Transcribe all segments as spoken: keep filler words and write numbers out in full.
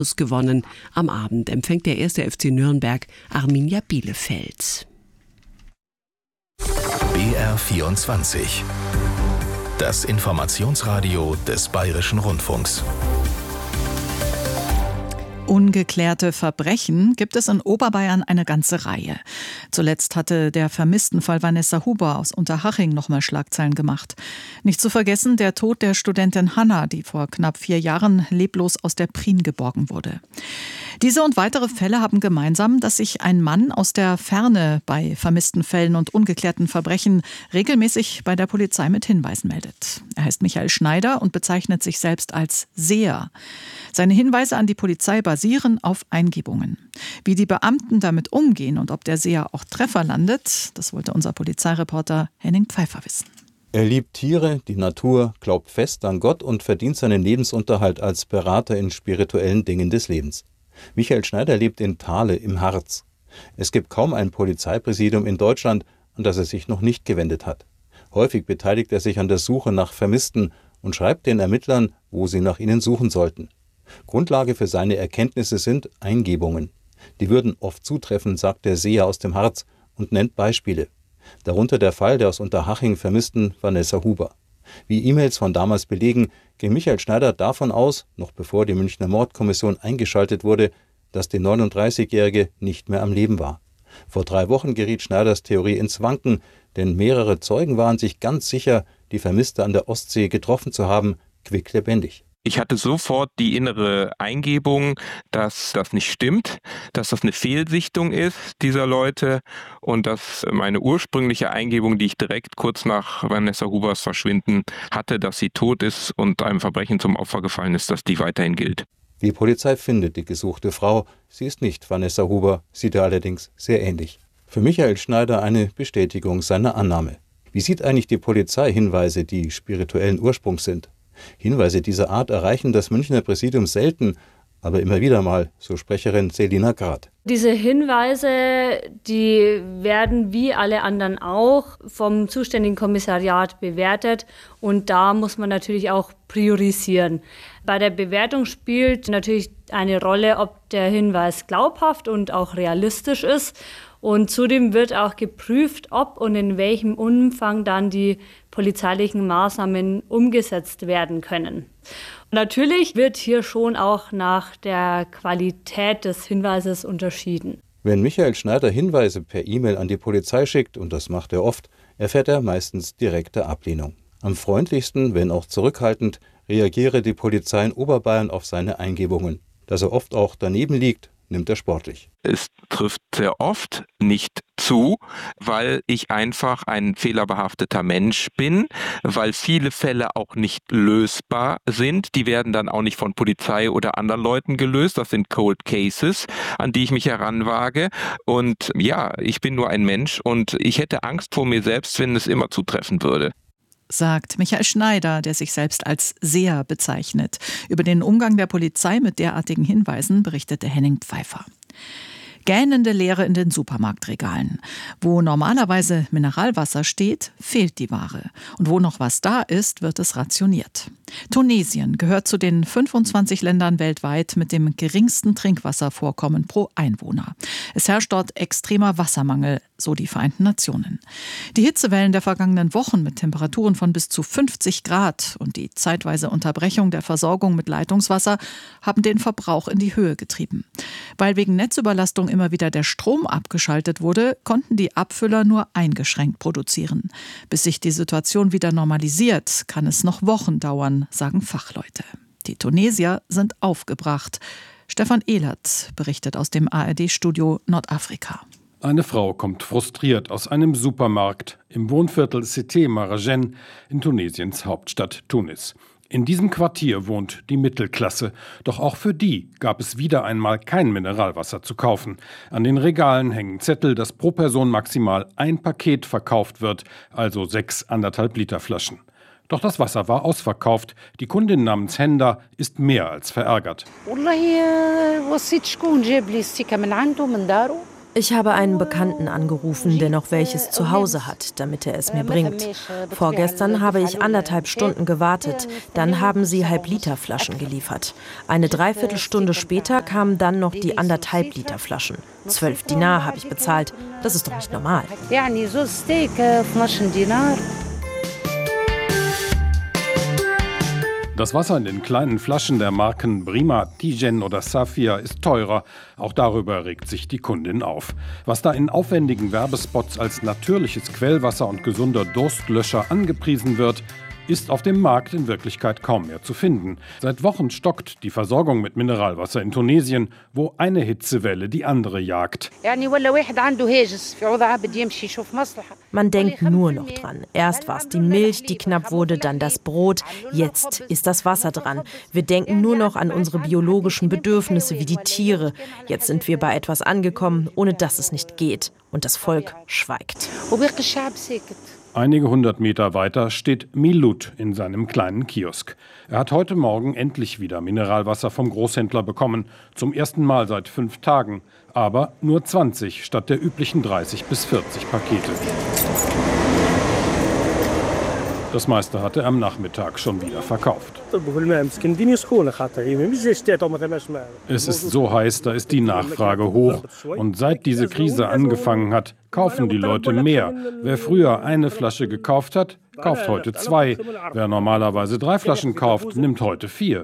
gewonnen. Am Abend empfängt der erste F C Nürnberg Arminia Bielefeld. B R vierundzwanzig. Das Informationsradio des Bayerischen Rundfunks. Ungeklärte Verbrechen gibt es in Oberbayern eine ganze Reihe. Zuletzt hatte der Vermisstenfall Vanessa Huber aus Unterhaching nochmal Schlagzeilen gemacht. Nicht zu vergessen der Tod der Studentin Hanna, die vor knapp vier Jahren leblos aus der Prien geborgen wurde. Diese und weitere Fälle haben gemeinsam, dass sich ein Mann aus der Ferne bei vermissten Fällen und ungeklärten Verbrechen regelmäßig bei der Polizei mit Hinweisen meldet. Er heißt Michael Schneider und bezeichnet sich selbst als Seher. Seine Hinweise an die Polizei basieren auf Eingebungen. Wie die Beamten damit umgehen und ob der Seher auch Treffer landet, das wollte unser Polizeireporter Henning Pfeiffer wissen. Er liebt Tiere, die Natur, glaubt fest an Gott und verdient seinen Lebensunterhalt als Berater in spirituellen Dingen des Lebens. Michael Schneider lebt in Thale im Harz. Es gibt kaum ein Polizeipräsidium in Deutschland, an das er sich noch nicht gewendet hat. Häufig beteiligt er sich an der Suche nach Vermissten und schreibt den Ermittlern, wo sie nach ihnen suchen sollten. Grundlage für seine Erkenntnisse sind Eingebungen. Die würden oft zutreffen, sagt der Seher aus dem Harz und nennt Beispiele. Darunter der Fall der aus Unterhaching vermissten Vanessa Huber. Wie E-Mails von damals belegen, ging Michael Schneider davon aus, noch bevor die Münchner Mordkommission eingeschaltet wurde, dass die neununddreißigjährige nicht mehr am Leben war. Vor drei Wochen geriet Schneiders Theorie ins Wanken, denn mehrere Zeugen waren sich ganz sicher, die Vermisste an der Ostsee getroffen zu haben, quicklebendig. Ich hatte sofort die innere Eingebung, dass das nicht stimmt, dass das eine Fehlsichtung ist dieser Leute und dass meine ursprüngliche Eingebung, die ich direkt kurz nach Vanessa Hubers Verschwinden hatte, dass sie tot ist und einem Verbrechen zum Opfer gefallen ist, dass die weiterhin gilt. Die Polizei findet die gesuchte Frau. Sie ist nicht Vanessa Huber, sieht ihr allerdings sehr ähnlich. Für Michael Schneider eine Bestätigung seiner Annahme. Wie sieht eigentlich die Polizei Hinweise, die spirituellen Ursprungs sind? Hinweise dieser Art erreichen das Münchner Präsidium selten, aber immer wieder mal, so Sprecherin Selina Grad. Diese Hinweise, die werden wie alle anderen auch vom zuständigen Kommissariat bewertet und da muss man natürlich auch priorisieren. Bei der Bewertung spielt natürlich eine Rolle, ob der Hinweis glaubhaft und auch realistisch ist. Und zudem wird auch geprüft, ob und in welchem Umfang dann die polizeilichen Maßnahmen umgesetzt werden können. Natürlich wird hier schon auch nach der Qualität des Hinweises unterschieden. Wenn Michael Schneider Hinweise per E-Mail an die Polizei schickt, und das macht er oft, erfährt er meistens direkte Ablehnung. Am freundlichsten, wenn auch zurückhaltend, reagiere die Polizei in Oberbayern auf seine Eingebungen. Dass er oft auch daneben liegt, nimmt er sportlich. Es trifft sehr oft nicht zu, weil ich einfach ein fehlerbehafteter Mensch bin, weil viele Fälle auch nicht lösbar sind. Die werden dann auch nicht von Polizei oder anderen Leuten gelöst. Das sind Cold Cases, an die ich mich heranwage. Und ja, ich bin nur ein Mensch und ich hätte Angst vor mir selbst, wenn es immer zutreffen würde. Sagt Michael Schneider, der sich selbst als Seher bezeichnet. Über den Umgang der Polizei mit derartigen Hinweisen berichtete Henning Pfeiffer. Gähnende Leere in den Supermarktregalen. Wo normalerweise Mineralwasser steht, fehlt die Ware. Und wo noch was da ist, wird es rationiert. Tunesien gehört zu den fünfundzwanzig Ländern weltweit mit dem geringsten Trinkwasservorkommen pro Einwohner. Es herrscht dort extremer Wassermangel, so die Vereinten Nationen. Die Hitzewellen der vergangenen Wochen mit Temperaturen von bis zu fünfzig Grad und die zeitweise Unterbrechung der Versorgung mit Leitungswasser haben den Verbrauch in die Höhe getrieben. Weil wegen Netzüberlastung immer wieder der Strom abgeschaltet wurde, konnten die Abfüller nur eingeschränkt produzieren. Bis sich die Situation wieder normalisiert, kann es noch Wochen dauern, sagen Fachleute. Die Tunesier sind aufgebracht. Stefan Ehlert berichtet aus dem A R D-Studio Nordafrika. Eine Frau kommt frustriert aus einem Supermarkt im Wohnviertel Cité Marajen in Tunesiens Hauptstadt Tunis. In diesem Quartier wohnt die Mittelklasse. Doch auch für die gab es wieder einmal kein Mineralwasser zu kaufen. An den Regalen hängen Zettel, dass pro Person maximal ein Paket verkauft wird, also sechs anderthalb Liter Flaschen. Doch das Wasser war ausverkauft. Die Kundin namens Henda ist mehr als verärgert. Ich habe einen Bekannten angerufen, der noch welches zu Hause hat, damit er es mir bringt. Vorgestern habe ich anderthalb Stunden gewartet. Dann haben sie Halb-Liter-Flaschen geliefert. Eine Dreiviertelstunde später kamen dann noch die anderthalb Liter Flaschen. Zwölf Dinar habe ich bezahlt. Das ist doch nicht normal. Das Wasser in den kleinen Flaschen der Marken Brima, Tijen oder Safia ist teurer. Auch darüber regt sich die Kundin auf. Was da in aufwendigen Werbespots als natürliches Quellwasser und gesunder Durstlöscher angepriesen wird, ist auf dem Markt in Wirklichkeit kaum mehr zu finden. Seit Wochen stockt die Versorgung mit Mineralwasser in Tunesien, wo eine Hitzewelle die andere jagt. Man denkt nur noch dran. Erst war es die Milch, die knapp wurde, dann das Brot. Jetzt ist das Wasser dran. Wir denken nur noch an unsere biologischen Bedürfnisse wie die Tiere. Jetzt sind wir bei etwas angekommen, ohne dass es nicht geht. Und das Volk schweigt. Einige hundert Meter weiter steht Milut in seinem kleinen Kiosk. Er hat heute Morgen endlich wieder Mineralwasser vom Großhändler bekommen. Zum ersten Mal seit fünf Tagen. Aber nur zwanzig statt der üblichen dreißig bis vierzig Pakete. Das meiste hatte er am Nachmittag schon wieder verkauft. Es ist so heiß, da ist die Nachfrage hoch. Und seit diese Krise angefangen hat, kaufen die Leute mehr. Wer früher eine Flasche gekauft hat, kauft heute zwei. Wer normalerweise drei Flaschen kauft, nimmt heute vier.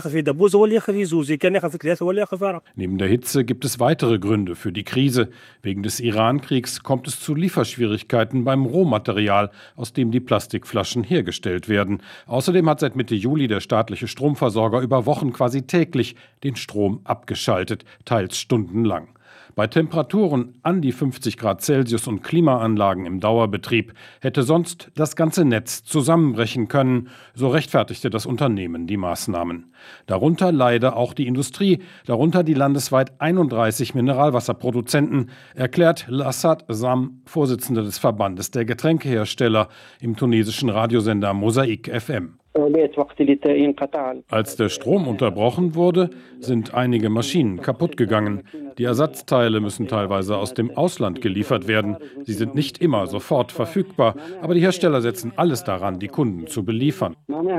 Neben der Hitze gibt es weitere Gründe für die Krise. Wegen des Iran-Kriegs kommt es zu Lieferschwierigkeiten beim Rohmaterial, aus dem die Plastikflaschen hergestellt werden. Außerdem hat seit Mitte Juli der staatliche Stromversorger über Wochen quasi täglich den Strom abgeschaltet, teils stundenlang. Bei Temperaturen an die fünfzig Grad Celsius und Klimaanlagen im Dauerbetrieb hätte sonst das ganze Netz zusammenbrechen können, so rechtfertigte das Unternehmen die Maßnahmen. Darunter leide auch die Industrie, darunter die landesweit einunddreißig Mineralwasserproduzenten, erklärt Lassad Sam, Vorsitzender des Verbandes der Getränkehersteller im tunesischen Radiosender Mosaik F M. Als der Strom unterbrochen wurde, sind einige Maschinen kaputt gegangen. Die Ersatzteile müssen teilweise aus dem Ausland geliefert werden. Sie sind nicht immer sofort verfügbar, aber die Hersteller setzen alles daran, die Kunden zu beliefern.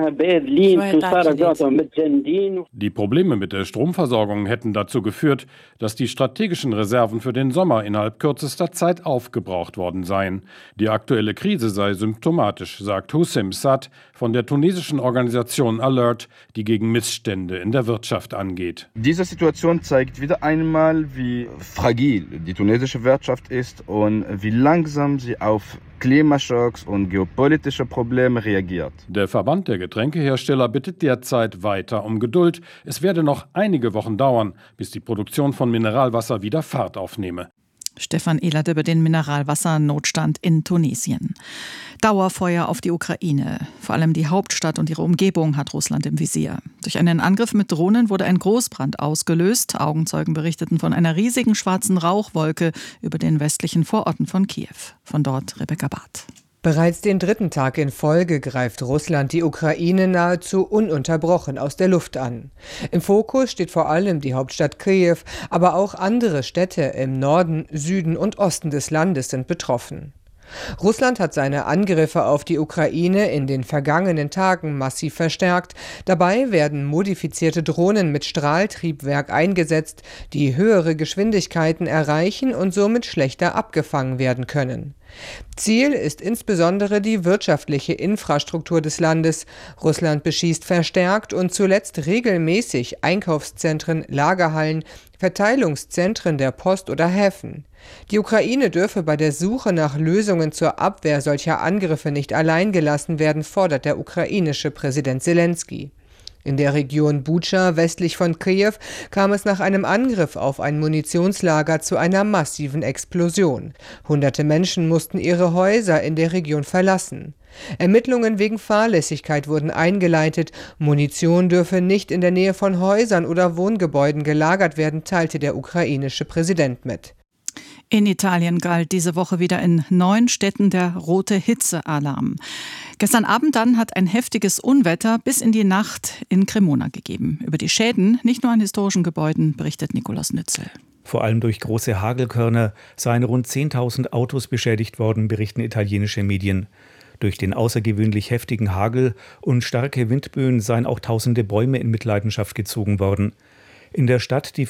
Die Probleme mit der Stromversorgung hätten dazu geführt, dass die strategischen Reserven für den Sommer innerhalb kürzester Zeit aufgebraucht worden seien. Die aktuelle Krise sei symptomatisch, sagt Hussein Saad von der tunesischen Organisation Alert, die gegen Missstände in der Wirtschaft angeht. Diese Situation zeigt wieder einmal, wie fragil die tunesische Wirtschaft ist und wie langsam sie auf Klimaschocks und geopolitische Probleme reagiert. Der Verband der Getränkehersteller bittet derzeit weiter um Geduld. Es werde noch einige Wochen dauern, bis die Produktion von Mineralwasser wieder Fahrt aufnehme. Stefan Ehlert über den Mineralwassernotstand in Tunesien. Dauerfeuer auf die Ukraine. Vor allem die Hauptstadt und ihre Umgebung hat Russland im Visier. Durch einen Angriff mit Drohnen wurde ein Großbrand ausgelöst. Augenzeugen berichteten von einer riesigen schwarzen Rauchwolke über den westlichen Vororten von Kiew. Von dort Rebecca Barth. Bereits den dritten Tag in Folge greift Russland die Ukraine nahezu ununterbrochen aus der Luft an. Im Fokus steht vor allem die Hauptstadt Kiew, aber auch andere Städte im Norden, Süden und Osten des Landes sind betroffen. Russland hat seine Angriffe auf die Ukraine in den vergangenen Tagen massiv verstärkt. Dabei werden modifizierte Drohnen mit Strahltriebwerk eingesetzt, die höhere Geschwindigkeiten erreichen und somit schlechter abgefangen werden können. Ziel ist insbesondere die wirtschaftliche Infrastruktur des Landes. Russland beschießt verstärkt und zuletzt regelmäßig Einkaufszentren, Lagerhallen, Verteilungszentren der Post oder Häfen. Die Ukraine dürfe bei der Suche nach Lösungen zur Abwehr solcher Angriffe nicht allein gelassen werden, fordert der ukrainische Präsident Selenskyj. In der Region Bucha westlich von Kiew kam es nach einem Angriff auf ein Munitionslager zu einer massiven Explosion. Hunderte Menschen mussten ihre Häuser in der Region verlassen. Ermittlungen wegen Fahrlässigkeit wurden eingeleitet. Munition dürfe nicht in der Nähe von Häusern oder Wohngebäuden gelagert werden, teilte der ukrainische Präsident mit. In Italien galt diese Woche wieder in neun Städten der rote Hitzealarm. Gestern Abend dann hat ein heftiges Unwetter bis in die Nacht in Cremona gegeben. Über die Schäden, nicht nur an historischen Gebäuden, berichtet Nikolaus Nützel. Vor allem durch große Hagelkörner seien rund zehntausend Autos beschädigt worden, berichten italienische Medien. Durch den außergewöhnlich heftigen Hagel und starke Windböen seien auch tausende Bäume in Mitleidenschaft gezogen worden. In der Stadt, die